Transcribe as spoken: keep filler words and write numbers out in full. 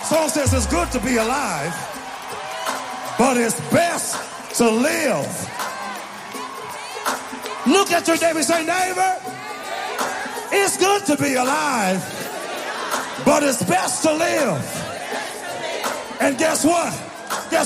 Song says it's good to be alive, but it's best to live. Look at your neighbor and say, neighbor, it's good to be alive, but it's best to live. And guess what? Guess